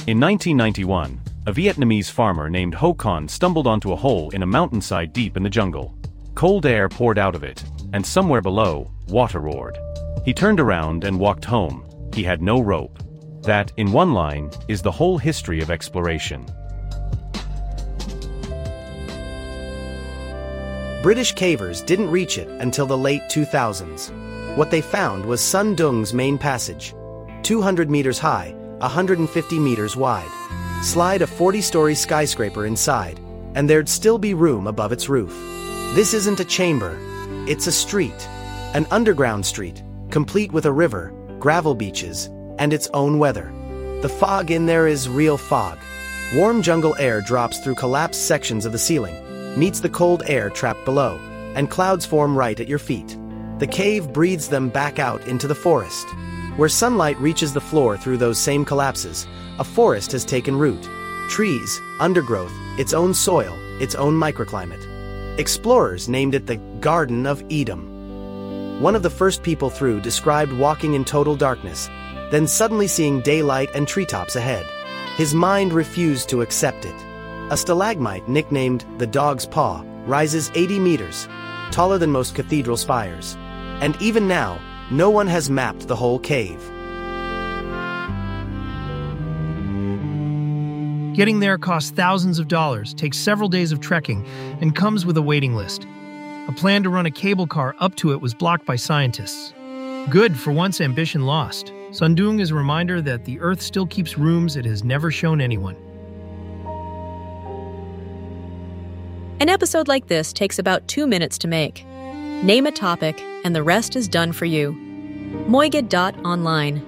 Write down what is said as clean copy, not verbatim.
In 1991, a Vietnamese farmer named Ho Con stumbled onto a hole in a mountainside deep in the jungle. Cold air poured out of it, and somewhere below, water roared. He turned around and walked home. He had no rope. That, in one line, is the whole history of exploration. British cavers didn't reach it until the late 2000s. What they found was Sun Dung's main passage, 200 meters high, 150 meters wide. Slide a 40-story skyscraper inside, and there'd still be room above its roof. This isn't a chamber, it's a street. An underground street, complete with a river, gravel beaches, and its own weather. The fog in there is real fog. Warm jungle air drops through collapsed sections of the ceiling, meets the cold air trapped below, and clouds form right at your feet. The cave breathes them back out into the forest. Where sunlight reaches the floor through those same collapses, a forest has taken root. Trees, undergrowth, its own soil, its own microclimate. Explorers named it the Garden of Eden. One of the first people through described walking in total darkness, then suddenly seeing daylight and treetops ahead. His mind refused to accept it. A stalagmite nicknamed the Dog's Paw rises 80 meters, taller than most cathedral spires. And even now, no one has mapped the whole cave. Getting there costs thousands of dollars, takes several days of trekking, and comes with a waiting list. A plan to run a cable car up to it was blocked by scientists. Good, for once ambition lost. Sun Dung is a reminder that the Earth still keeps rooms it has never shown anyone. An episode like this takes about 2 minutes to make. Name a topic, and the rest is done for you. Moigid.online